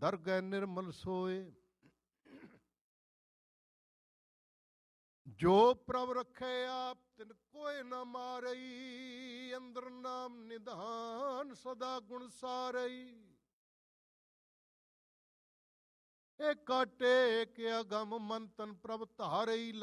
ਦਰਗਹਿ ਨਿਰਮਲ ਸੋਏ। ਜੋ ਪ੍ਰਭ ਰੱਖੇ ਆਪ ਤਿਨ ਕੋਇ ਨ ਮਾਰਈ। ਅੰਦਰ ਨਾਮ ਨਿਧਾਨ ਸਦਾ ਗੁਣ ਸਾਰਈ। ਏਕਾ ਟੇਕ ਅਗਮ ਮਨ ਤਨ ਪ੍ਰਭ ਧਾਰਈ।